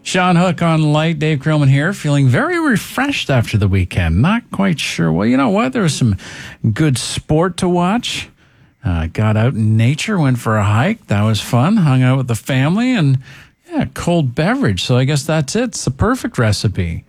Sean Hook on Light. Dave Krillman here, feeling very refreshed after the weekend. Not quite sure. Well, you know what? There was some good sport to watch. Got out in nature, went for a hike. That was fun. Hung out with the family and, cold beverage. So I guess that's it. It's the perfect recipe.